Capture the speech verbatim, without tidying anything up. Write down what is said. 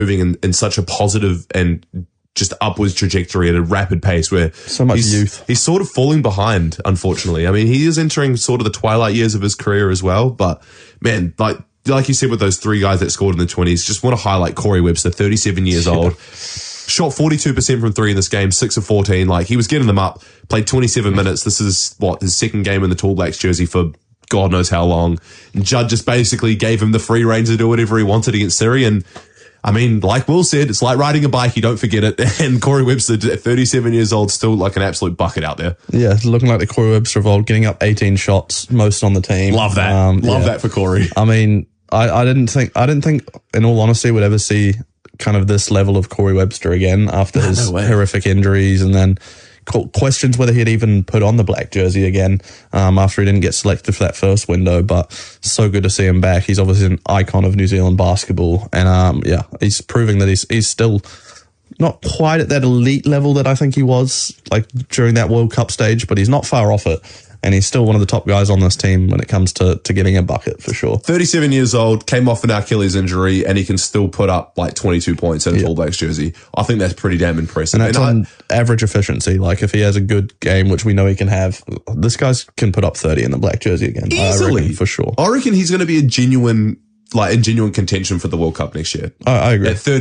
moving in, in such a positive and just upwards trajectory at a rapid pace where so much he's, youth. He's sort of falling behind, unfortunately. I mean, he is entering sort of the twilight years of his career as well. But man, like like you said with those three guys that scored in the twenties, just want to highlight Corey Webster, thirty-seven years yeah. old. Shot forty-two percent from three in this game, six of fourteen. Like, he was getting them up, played twenty-seven minutes. This is, what, his second game in the Tall Blacks jersey for God knows how long. And Judd just basically gave him the free rein to do whatever he wanted against Surrey. And I mean, like Will said, it's like riding a bike. You don't forget it. And Corey Webster, at thirty-seven years old, still like an absolute bucket out there. Yeah, looking like the Corey Webster of old, getting up eighteen shots, most on the team. Love that. Um, Love yeah. that for Corey. I mean, I, I didn't think, I didn't think, in all honesty, we'd ever see kind of this level of Corey Webster again after no, his no horrific injuries, and then questions whether he'd even put on the black jersey again um, after he didn't get selected for that first window. But so good to see him back. He's obviously an icon of New Zealand basketball, and um, yeah, he's proving that he's he's still not quite at that elite level that I think he was like during that World Cup stage, but he's not far off it. And he's still one of the top guys on this team when it comes to, to getting a bucket, for sure. thirty-seven years old, came off an Achilles injury, and he can still put up like twenty-two points in a yeah. Tall Blacks jersey. I think that's pretty damn impressive. And that's and on I, average efficiency. Like, if he has a good game, which we know he can have, this guy can put up thirty in the black jersey again. Easily. I reckon, for sure. I reckon he's going to be a genuine, like, in genuine contention for the World Cup next year. I, I agree. At thirty